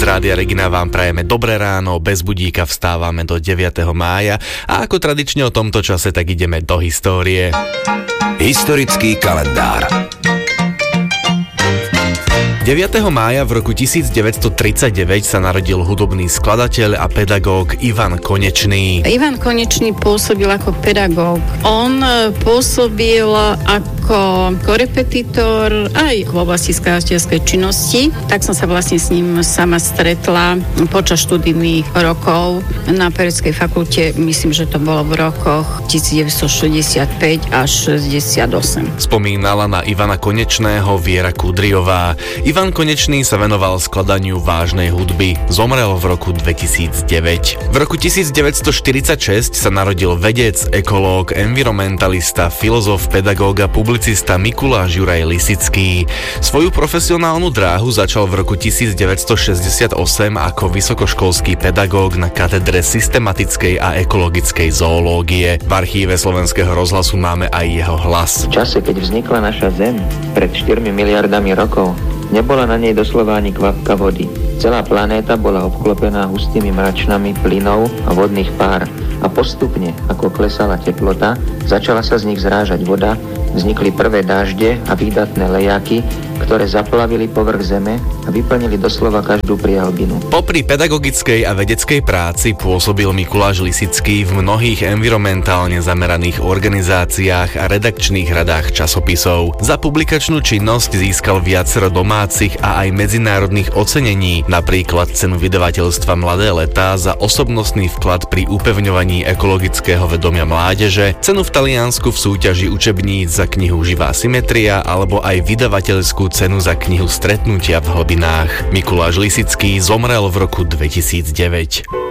Z Rádia Regina vám prajeme dobré ráno, bez budíka vstávame do 9. mája a ako tradične o tomto čase, tak ideme do histórie. Historický kalendár. 9. mája v roku 1939 sa narodil hudobný skladateľ a pedagóg Ivan Konečný. Ivan Konečný pôsobil ako pedagóg. On pôsobil ako korepetitor aj v oblasti skladateľskej činnosti. Tak som sa vlastne s ním sama stretla počas študijných rokov na Pedagogickej fakulte. Myslím, že to bolo v rokoch 1965 až 68. Spomínala na Ivana Konečného Viera Kudriová. Ivan Konečný sa venoval skladaniu vážnej hudby. Zomrel v roku 2009. V roku 1946 sa narodil vedec, ekológ, environmentalista, filozof, pedagóg a publicista Mikuláš Juraj Lisický. Svoju profesionálnu dráhu začal v roku 1968 ako vysokoškolský pedagóg na katedre systematickej a ekologickej zoológie. V archíve Slovenského rozhlasu máme aj jeho hlas. V čase, keď vznikla naša Zem pred 4 miliardami rokov, nebola na nej doslova ani kvapka vody. Celá planéta bola obklopená hustými mračnami plynov a vodných pár. A postupne, ako klesala teplota, začala sa z nich zrážať voda, vznikli prvé dážde a výdatné lejaky, ktoré zaplavili povrch zeme a vyplnili doslova každú priehlbinu. Popri pedagogickej a vedeckej práci pôsobil Mikuláš Lisický v mnohých environmentálne zameraných organizáciách a redakčných radách časopisov. Za publikačnú činnosť získal viacero domácich a aj medzinárodných ocenení, napríklad cenu vydavateľstva Mladé letá za osobnostný vklad pri upevňovaní ekologického vedomia mládeže, cenu v Taliansku v súťaži učebníc za knihu Živá symetria alebo aj vydavateľskú cenu za knihu Stretnutia v hlbinách. Mikuláš Lisický zomrel v roku 2009.